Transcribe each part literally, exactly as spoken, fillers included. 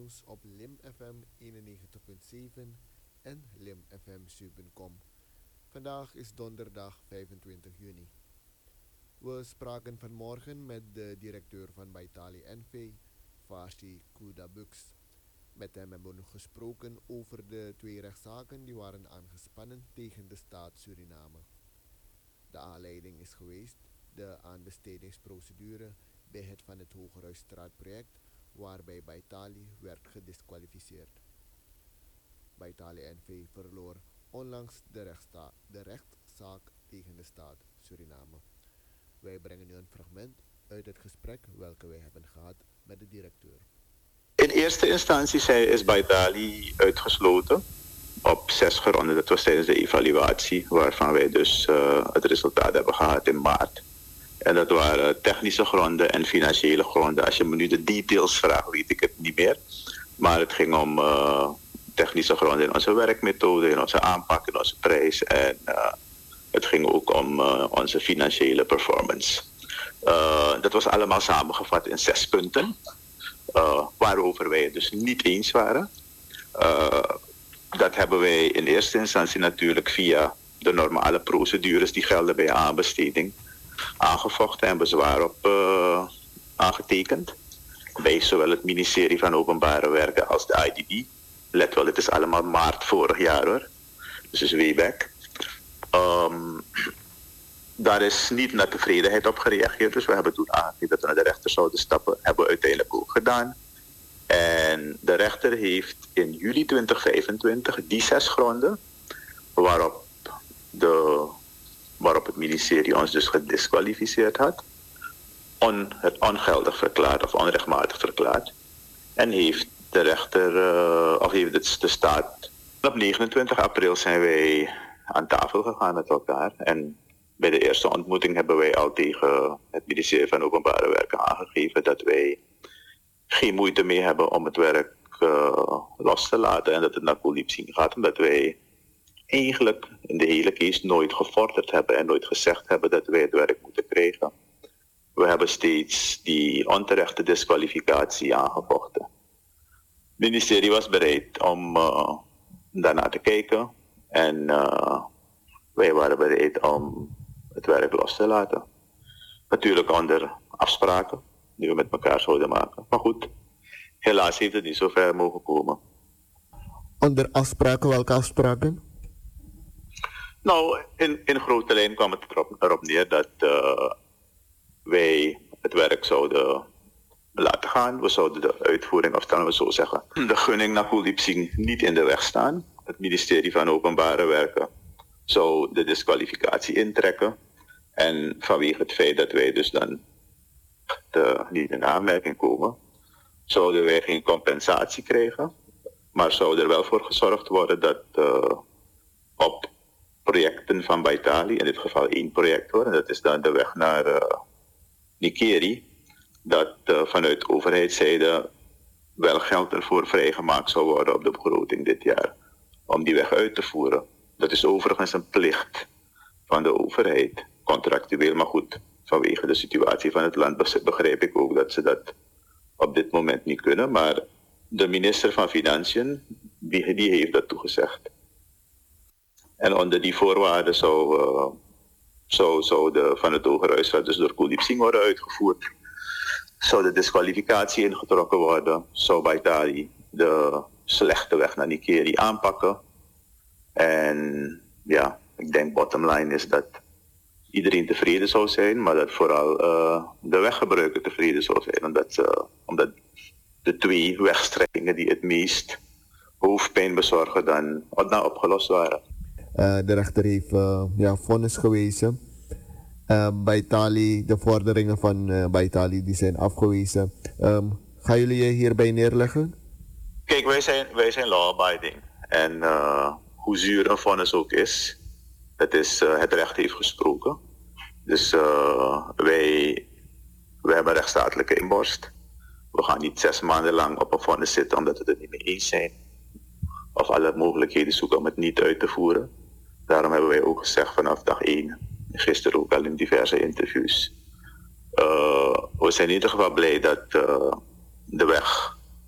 nieuws op Lim F M eenennegentig punt zeven en Lim F M zeven punt com. Vandaag is donderdag vijfentwintig juni. We spraken vanmorgen met de directeur van Baitali N V, Fasi Kudabux. Met hem hebben we gesproken over de twee rechtszaken die waren aangespannen tegen de staat Suriname. De aanleiding is geweest de aanbestedingsprocedure bij het Van het Hogerhuisstraatproject, waarbij Baitali werd gedisqualificeerd. Baitali N V verloor onlangs de, rechtsta- de rechtszaak tegen de staat Suriname. Wij brengen u een fragment uit het gesprek welke wij hebben gehad met de directeur. In eerste instantie zijn- is Baitali uitgesloten op zes gronden. Dat was tijdens de evaluatie, waarvan wij dus uh, het resultaat hebben gehad in maart. En dat waren technische gronden en financiële gronden. Als je me nu de details vraagt, weet ik het niet meer. Maar het ging om uh, technische gronden in onze werkmethode, in onze aanpak, in onze prijs. En uh, het ging ook om uh, onze financiële performance. Uh, dat was allemaal samengevat in zes punten. Uh, waarover wij het dus niet eens waren. Uh, dat hebben wij in eerste instantie natuurlijk via de normale procedures die gelden bij aanbesteding aangevochten en bezwaar op uh, aangetekend. Bij zowel het ministerie van Openbare Werken als de I D D. Let wel, het is allemaal maart vorig jaar hoor. Dus is way back. Um, daar is niet naar tevredenheid op gereageerd. Dus we hebben toen aangegeven dat we naar de rechter zouden stappen. Hebben we uiteindelijk ook gedaan. En de rechter heeft in juli twintig vijfentwintig die zes gronden waarop, de, waarop het ministerie ons dus gedisqualificeerd had, on, het ongeldig verklaard of onrechtmatig verklaard. En heeft de rechter, uh, of heeft het de staat, op negenentwintig april zijn wij aan tafel gegaan met elkaar. En bij de eerste ontmoeting hebben wij al tegen het ministerie van Openbare Werken aangegeven dat wij geen moeite mee hebben om het werk uh, los te laten en dat het naar Colipsing gaat. Omdat wij eigenlijk in de hele case nooit gevorderd hebben en nooit gezegd hebben dat wij het werk moeten krijgen. We hebben steeds die onterechte disqualificatie aangevochten. Het ministerie was bereid om uh, daarna te kijken en uh, wij waren bereid om het werk los te laten. Natuurlijk onder afspraken die we met elkaar zouden maken. Maar goed, helaas heeft het niet zo ver mogen komen. Onder afspraken, welke afspraken? Nou, in, in grote lijn kwam het erop, erop neer dat uh, wij het werk zouden laten gaan. We zouden de uitvoering, of dan we zo zeggen, de gunning naar Colipsing niet in de weg staan. Het ministerie van Openbare Werken zou de disqualificatie intrekken. En vanwege het feit dat wij dus dan de, niet in aanmerking komen, zouden wij geen compensatie krijgen. Maar zou er wel voor gezorgd worden dat uh, op projecten van Baitali, in dit geval één project hoor, en dat is dan de weg naar uh, Nikeri, dat uh, vanuit overheidszijde wel geld ervoor vrijgemaakt zou worden op de begroting dit jaar, om die weg uit te voeren. Dat is overigens een plicht van de overheid, contractueel, maar goed, vanwege de situatie van het land begrijp ik ook dat ze dat op dit moment niet kunnen, maar de minister van Financiën, die, die heeft dat toegezegd. En onder die voorwaarden zou, uh, zou, zou de Van het Hogerhuisraad dus door Colipsing worden uitgevoerd. Zou de disqualificatie ingetrokken worden, zou Baitali de slechte weg naar Nikeri aanpakken. En ja, ik denk bottom line is dat iedereen tevreden zou zijn, maar dat vooral uh, de weggebruiker tevreden zou zijn. Omdat, uh, omdat de twee wegstrekkingen die het meest hoofdpijn bezorgen dan, dan opgelost waren. Uh, de rechter heeft uh, ja, vonnis gewezen. Uh, Baitali, de vorderingen van uh, Baitali die zijn afgewezen. Um, gaan jullie je hierbij neerleggen? Kijk, wij zijn, wij zijn law-abiding. En uh, hoe zuur een vonnis ook is, het, is uh, het recht heeft gesproken. Dus uh, wij, wij hebben rechtsstatelijke inborst. We gaan niet zes maanden lang op een vonnis zitten omdat we het er niet mee eens zijn. Of alle mogelijkheden zoeken om het niet uit te voeren. Daarom hebben wij ook gezegd vanaf dag één, gisteren ook al in diverse interviews. Uh, we zijn in ieder geval blij dat uh, de weg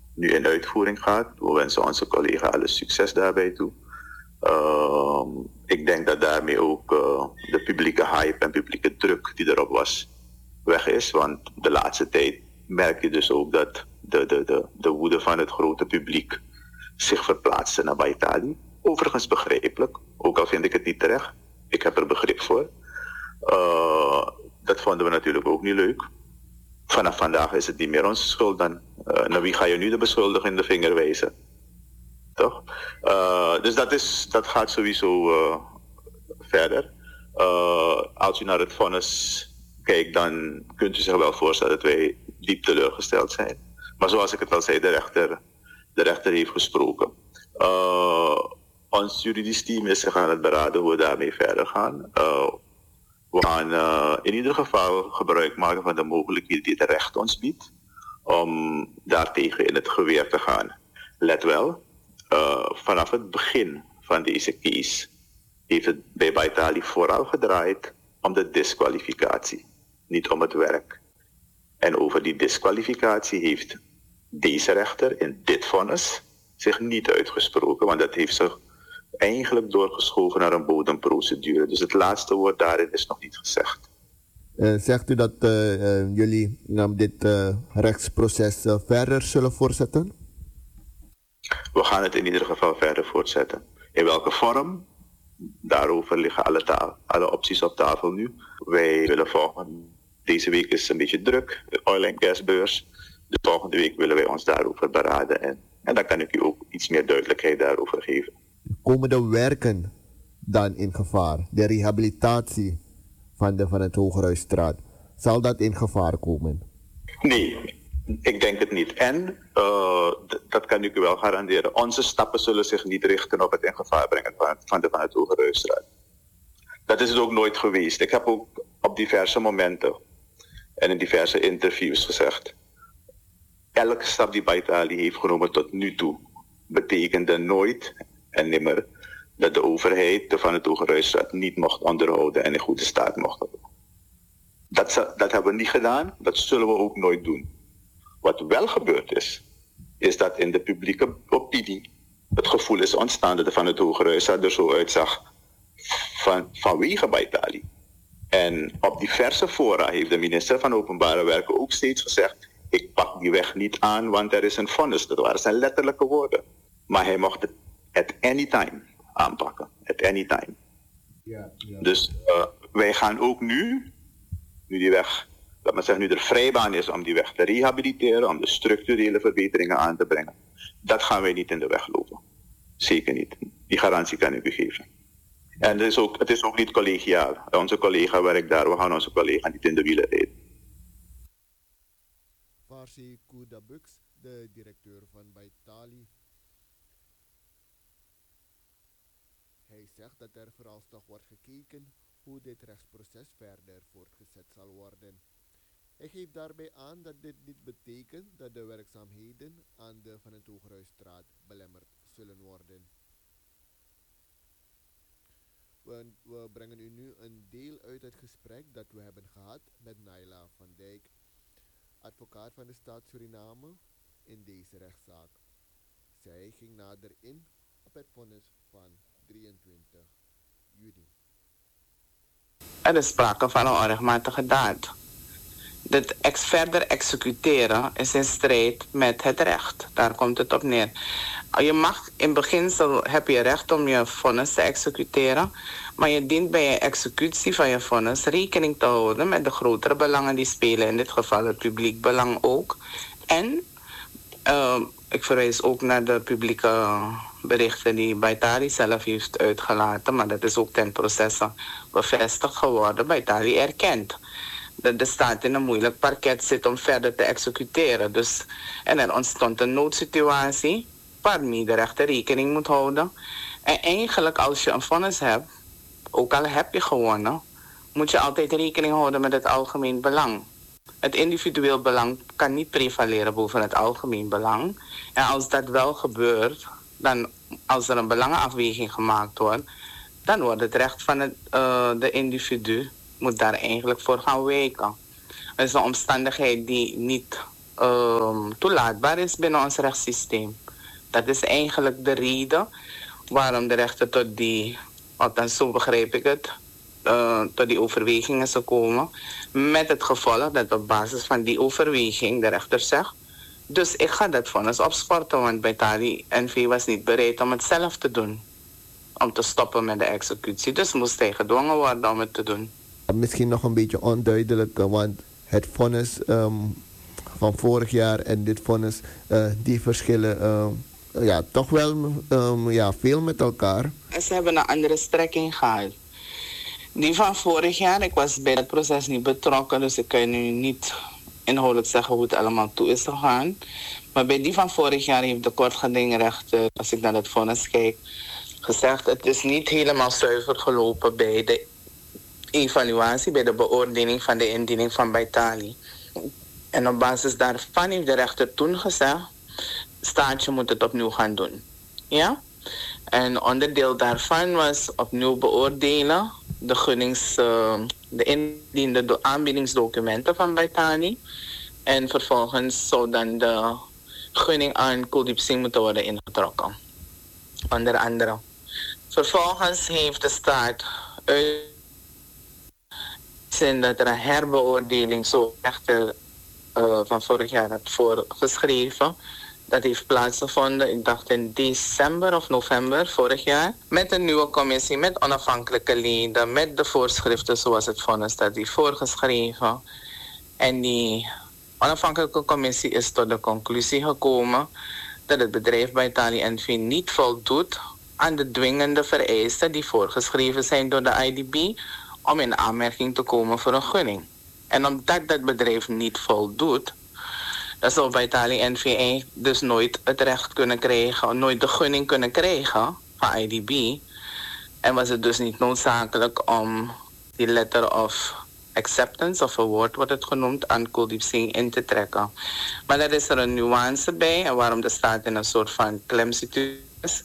nu in uitvoering gaat. We wensen onze collega alle succes daarbij toe. Uh, ik denk dat daarmee ook uh, de publieke hype en publieke druk die erop was weg is. Want de laatste tijd merk je dus ook dat de, de, de, de woede van het grote publiek zich verplaatste naar Baitali. Overigens begrijpelijk, ook al vind ik het niet terecht. Ik heb er begrip voor. Uh, dat vonden we natuurlijk ook niet leuk. Vanaf vandaag is het niet meer onze schuld dan. Uh, naar wie ga je nu de beschuldiging in de vinger wijzen? Toch? Uh, dus dat, is, dat gaat sowieso uh, verder. Uh, als u naar het vonnis kijkt, dan kunt u zich wel voorstellen dat wij diep teleurgesteld zijn. Maar zoals ik het al zei, de rechter, de rechter heeft gesproken. Uh, ons juridisch team is zich aan het beraden hoe we daarmee verder gaan. Uh, we gaan uh, in ieder geval gebruik maken van de mogelijkheden die het recht ons biedt om daartegen in het geweer te gaan. Let wel, uh, vanaf het begin van deze case heeft het bij Baitali vooral gedraaid om de disqualificatie, niet om het werk. En over die disqualificatie heeft deze rechter in dit vonnis zich niet uitgesproken, want dat heeft zich eigenlijk doorgeschoven naar een bodemprocedure. Dus het laatste woord daarin is nog niet gezegd. Uh, zegt u dat uh, uh, jullie uh, dit uh, rechtsproces uh, verder zullen voortzetten? We gaan het in ieder geval verder voortzetten. In welke vorm? Daarover liggen alle, taal, alle opties op tafel nu. Wij willen volgende... Deze week is een beetje druk, de oil- en gasbeurs. De volgende week willen wij ons daarover beraden. En, en dan kan ik u ook iets meer duidelijkheid daarover geven. Komen de werken dan in gevaar? De rehabilitatie van, de, van het Hogerhuisstraat. Zal dat in gevaar komen? Nee, ik denk het niet. En, uh, d- dat kan ik u wel garanderen, onze stappen zullen zich niet richten op het in gevaar brengen van, van, de, van het Hogerhuisstraat. Dat is het ook nooit geweest. Ik heb ook op diverse momenten en in diverse interviews gezegd, elke stap die Baitali heeft genomen tot nu toe betekende nooit en nimmer dat de overheid de van het Hogerhuisstraat niet mocht onderhouden en in goede staat mocht houden. Dat, dat hebben we niet gedaan, dat zullen we ook nooit doen. Wat wel gebeurd is, is dat in de publieke opinie het gevoel is ontstaan dat de van het Hogerhuisstraat er zo uitzag van, vanwege Baitali. En op diverse fora heeft de minister van Openbare Werken ook steeds gezegd, ik pak die weg niet aan, want er is een vonnis. Dat waren zijn letterlijke woorden. Maar hij mocht het at any time aanpakken. At any time. Ja, ja. Dus uh, wij gaan ook nu, nu die weg, dat men zegt, nu er vrijbaan is om die weg te rehabiliteren, om de structurele verbeteringen aan te brengen. Dat gaan wij niet in de weg lopen. Zeker niet. Die garantie kan ik u geven. En het is ook, het is ook niet collegiaal. Onze collega werkt daar, we gaan onze collega niet in de wielen rijden. Farsi Koudabux, de directeur van Baitali. Hij zegt dat er vooralsnog wordt gekeken hoe dit rechtsproces verder voortgezet zal worden. Hij geeft daarbij aan dat dit niet betekent dat de werkzaamheden aan de Van het Hogerhuisstraat belemmerd zullen worden. We, we brengen u nu een deel uit het gesprek dat we hebben gehad met Naila van Dijk, advocaat van de staat Suriname, in deze rechtszaak. Zij ging nader in op het vonnis van drieëntwintig juni. Er is sprake van een onrechtmatige daad. Dit ex verder executeren is in strijd met het recht. Daar komt het op neer. Je mag in beginsel heb je recht om je vonnis te executeren, maar je dient bij je executie van je vonnis rekening te houden met de grotere belangen die spelen, in dit geval het publiek belang ook. En uh, ik verwijs ook naar de publieke berichten die Baitali zelf heeft uitgelaten, maar dat is ook ten processe bevestigd geworden. Baitali erkent dat de staat in een moeilijk parket zit om verder te executeren. Dus, en er ontstond een noodsituatie waarmee de rechter rekening moet houden. En eigenlijk als je een vonnis hebt, ook al heb je gewonnen, moet je altijd rekening houden met het algemeen belang. Het individueel belang kan niet prevaleren boven het algemeen belang. En als dat wel gebeurt, dan als er een belangenafweging gemaakt wordt, dan wordt het recht van het, uh, de individu moet daar eigenlijk voor gaan wijken. Dat is een omstandigheid die niet um, toelaatbaar is binnen ons rechtssysteem. Dat is eigenlijk de reden waarom de rechter tot die, althans zo begrijp ik het, uh, tot die overweging is gekomen. Met het gevolg dat op basis van die overweging de rechter zegt, dus ik ga dat vonnis opschorten, want Baitali N V was niet bereid om het zelf te doen. Om te stoppen met de executie. Dus moest hij gedwongen worden om het te doen. Misschien nog een beetje onduidelijk, want het vonnis um, van vorig jaar en dit vonnis, uh, die verschillen um, ja, toch wel um, ja, veel met elkaar. Ze hebben een andere strekking gehad. Die van vorig jaar, ik was bij het proces niet betrokken, dus ik kan nu niet inhoudelijk zeggen hoe het allemaal toe is gegaan. Maar bij die van vorig jaar heeft de kortgedingrechter, als ik naar het vonnis kijk, gezegd, het is niet helemaal zuiver gelopen bij de evaluatie, bij de beoordeling van de indiening van Baitali. En op basis daarvan heeft de rechter toen gezegd, staatje moet het opnieuw gaan doen. Ja? En onderdeel daarvan was opnieuw beoordelen de gunnings, uh, de indiende aanbiedingsdocumenten van Baitali. En vervolgens zou dan de gunning aan Kuldeep Singh moeten worden ingetrokken. Onder andere. Vervolgens heeft de staat uitgezien dat er een herbeoordeling zo rechter uh, van vorig jaar had voorgeschreven. Dat heeft plaatsgevonden, ik dacht in december of november vorig jaar. Met een nieuwe commissie, met onafhankelijke leden, met de voorschriften zoals het vonnis dat die voorgeschreven. En die onafhankelijke commissie is tot de conclusie gekomen dat het bedrijf Baitali N V niet voldoet aan de dwingende vereisten die voorgeschreven zijn door de I D B om in aanmerking te komen voor een gunning. En omdat dat bedrijf niet voldoet, dan zou Baitali N V dus nooit het recht kunnen krijgen, nooit de gunning kunnen krijgen van I D B. En was het dus niet noodzakelijk om die letter of acceptance of award wordt het genoemd aan Kuldeep Singh in te trekken. Maar daar is er een nuance bij en waarom de staat in een soort van klemsituatie is.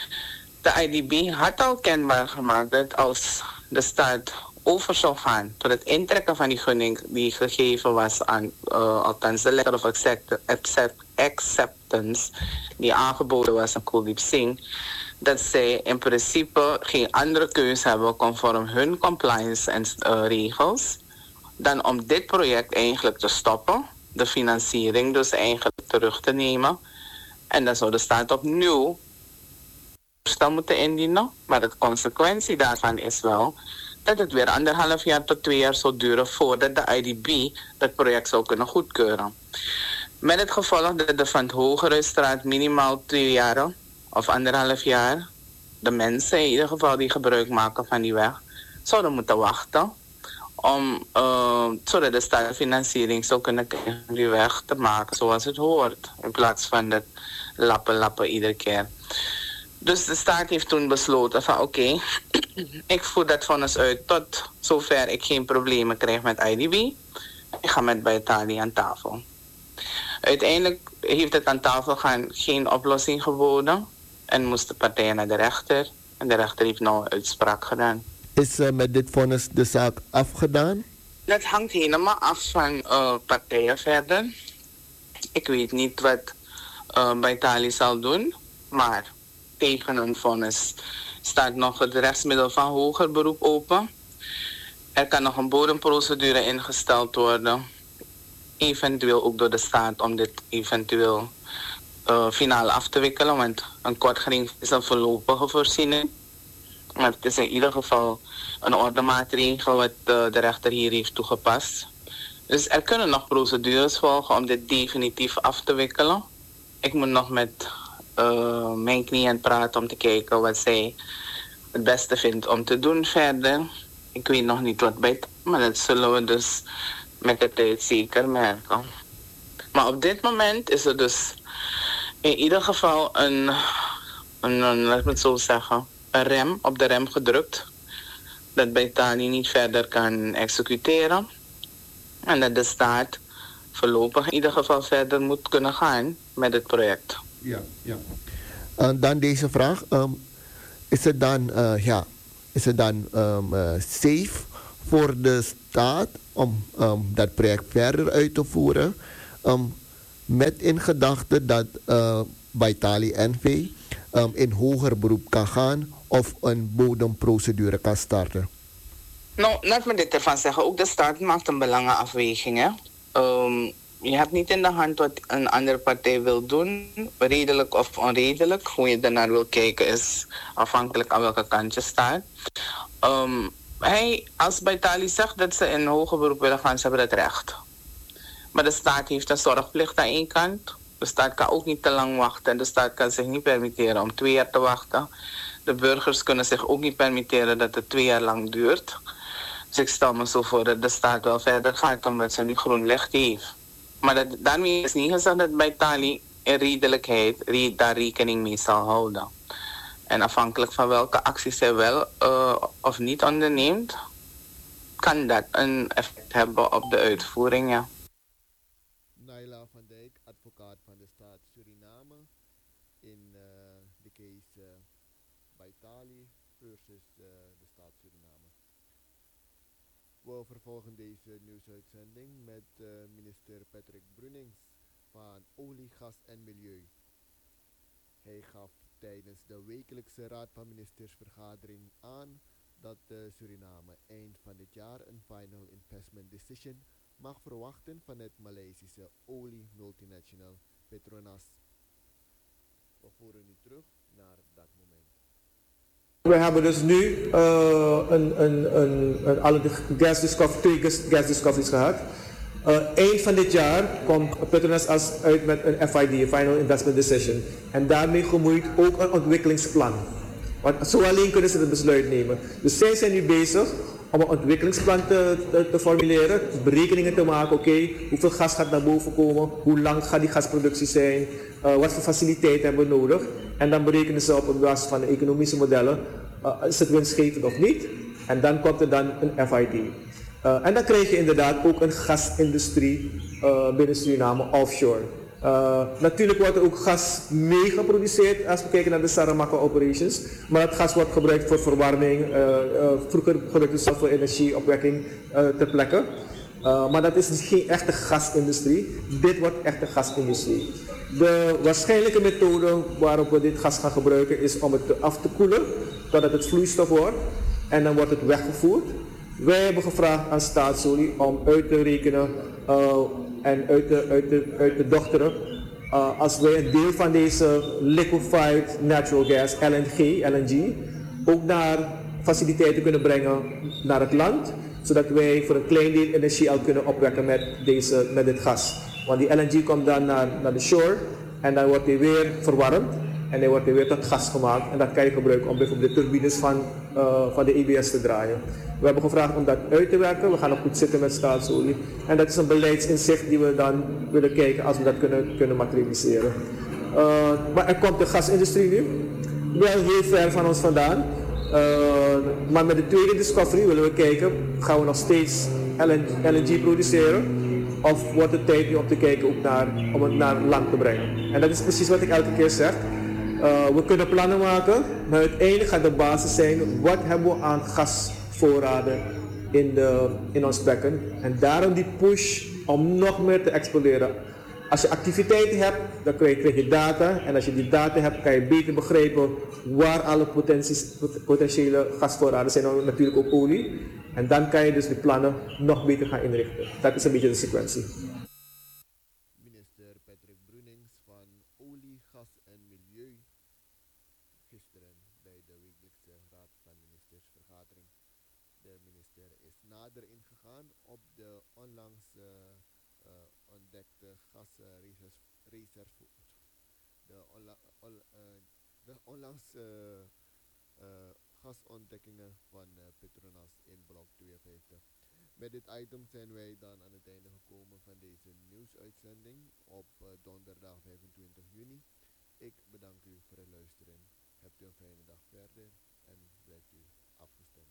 De I D B had al kenbaar gemaakt dat als de staat over zou gaan tot het intrekken van die gunning die gegeven was aan, uh, althans de letter of accept, accept, acceptance die aangeboden was aan Kuldeep Singh, dat zij in principe geen andere keuze hebben conform hun compliance en uh, regels dan om dit project eigenlijk te stoppen, de financiering dus eigenlijk terug te nemen. En dan zou de staat opnieuw voorstel moeten indienen, maar de consequentie daarvan is wel dat het weer anderhalf jaar tot twee jaar zou duren voordat de I D B dat project zou kunnen goedkeuren. Met het gevolg dat de Van het Hogehuisstraat minimaal twee jaar of anderhalf jaar, de mensen in ieder geval die gebruik maken van die weg, zouden moeten wachten om, uh, zodat de staat financiering zou kunnen krijgen om die weg te maken zoals het hoort, in plaats van dat lappen lappen iedere keer. Dus de staat heeft toen besloten van oké, okay, ik voer dat vonnis uit tot zover ik geen problemen krijg met I D B. Ik ga met Baitali aan tafel. Uiteindelijk heeft het aan tafel gaan geen oplossing geboden en moest de partij naar de rechter. En de rechter heeft nou een uitspraak gedaan. Is uh, met dit vonnis de zaak afgedaan? Dat hangt helemaal af van uh, partijen verder. Ik weet niet wat uh, Baitali zal doen, maar tegen een vonnis staat nog het rechtsmiddel van hoger beroep open. Er kan nog een bodemprocedure ingesteld worden, eventueel ook door de staat om dit eventueel uh, finaal af te wikkelen, want een kortgeding is een voorlopige voorziening. Maar het is in ieder geval een ordemaatregel wat uh, de rechter hier heeft toegepast. Dus er kunnen nog procedures volgen om dit definitief af te wikkelen. Ik moet nog met uh, mijn cliënt praten om te kijken wat zij het beste vindt om te doen verder. Ik weet nog niet wat bij, maar dat zullen we dus met de tijd zeker merken. Maar op dit moment is er dus in ieder geval een, een, een laat me het zo zeggen, een rem op de rem gedrukt. Dat Baitali niet verder kan executeren. En dat de staat voorlopig in ieder geval verder moet kunnen gaan met het project. Ja, ja. Uh, dan deze vraag. Um, is het dan, uh, ja, is het dan um, uh, safe voor de staat om um, dat project verder uit te voeren? Um, Met in gedachte dat uh, Baitali N V um, in hoger beroep kan gaan of een bodemprocedure kan starten. Nou, laat me dit ervan zeggen. Ook de staat maakt een belangenafweging. Hè? Um, je hebt niet in de hand wat een andere partij wil doen. Redelijk of onredelijk. Hoe je ernaar wil kijken is afhankelijk aan welke kant je staat. Um, hij, als Baitali zegt dat ze in hoger beroep willen gaan, ze hebben dat recht. Maar de staat heeft een zorgplicht aan één kant. De staat kan ook niet te lang wachten. En de staat kan zich niet permitteren om twee jaar te wachten. De burgers kunnen zich ook niet permitteren dat het twee jaar lang duurt. Dus ik stel me zo voor dat de staat wel verder gaat omdat ze nu groen licht heeft. Maar dat, daarmee is niet gezegd dat Baitali in redelijkheid re, daar rekening mee zal houden. En afhankelijk van welke acties hij wel uh, of niet onderneemt, kan dat een effect hebben op de uitvoering. Ja. Naila van Dijk, advocaat van de staat Suriname in uh, de case uh, Baitali versus uh, de staat Suriname. We vervolgen deze nieuwsuitzending met uh, minister Patrick Brunings van Olie, Gas en Milieu. Hij gaf tijdens de wekelijkse Raad van Ministers vergadering aan dat uh, Suriname eind van dit jaar een Final Investment Decision mag verwachten van het Maleisische olie-multinational Petronas. We voeren nu terug naar dat moment. We hebben dus nu uh, een, een, een, een, alle gas discovery, twee gas, gas discoveries gehad. Uh, eind van dit jaar komt Petronas als uit met een F I D, een Final Investment Decision. En daarmee gemoeid ook een ontwikkelingsplan. Want zo alleen kunnen ze het besluit nemen. Dus zij zijn nu bezig om een ontwikkelingsplan te, te, te formuleren, berekeningen te maken. Oké, okay, hoeveel gas gaat naar boven komen, hoe lang gaat die gasproductie zijn, uh, wat voor faciliteiten hebben we nodig. En dan berekenen ze op basis van de economische modellen, uh, is het winstgevend of niet. En dan komt er dan een F I D. Uh, en dan krijg je inderdaad ook een gasindustrie uh, binnen Suriname offshore. Uh, natuurlijk wordt er ook gas mee geproduceerd als we kijken naar de Saramacca operations. Maar dat gas wordt gebruikt voor verwarming, uh, uh, vroeger gebruikte ze voor energieopwekking uh, ter plekke. Uh, maar dat is dus geen echte gasindustrie. Dit wordt echte gasindustrie. De waarschijnlijke methode waarop we dit gas gaan gebruiken is om het af te koelen totdat het vloeistof wordt en dan wordt het weggevoerd. Wij hebben gevraagd aan Staatsolie om uit te rekenen uh, en uit te, uit te, uit te dokteren uh, als wij een deel van deze liquefied natural gas, L N G, L N G, ook naar faciliteiten kunnen brengen naar het land, zodat wij voor een klein deel energie al kunnen opwekken met, deze, met dit gas. Want die L N G komt dan naar, naar de shore en dan wordt die weer verwarmd en dan wordt die weer tot gas gemaakt en dat kan je gebruiken om bijvoorbeeld de turbines van, uh, van de E B S te draaien. We hebben gevraagd om dat uit te werken. We gaan nog goed zitten met Staatsolie. En dat is een beleidsinzicht die we dan willen kijken als we dat kunnen, kunnen materialiseren. Uh, maar er komt de gasindustrie nu. Wel heel ver van ons vandaan. Uh, maar met de tweede discovery willen we kijken, gaan we nog steeds L N G produceren? Of wordt het tijd nu om te kijken ook naar, om het naar land te brengen? En dat is precies wat ik elke keer zeg. Uh, we kunnen plannen maken, maar uiteindelijk gaat de basis zijn, wat hebben we aan gasvoorraden in, de, in ons bekken? En daarom die push om nog meer te exploreren. Als je activiteiten hebt, dan krijg je, krijg je data. En als je die data hebt, kan je beter begrijpen waar alle potentiële gasvoorraden zijn. En natuurlijk ook olie. En dan kan je dus de plannen nog beter gaan inrichten. Dat is een beetje de sequentie. Minister Patrick Brunings van Olie, Gas en Milieu. Gisteren bij de wekelijkse Raad van Ministers vergadering. De minister is nader ingegaan op de onlangs uh, uh, ontdekte gasreserve. De, onla, on, uh, de onlangs uh, uh, gasontdekkingen van uh, Petronas in blok tweeënvijftig. Met dit item zijn wij dan aan het einde gekomen van deze nieuwsuitzending op uh, donderdag vijfentwintig juni. Ik bedank u voor het luisteren. Hebt u een fijne dag verder en blijft u afgestemd.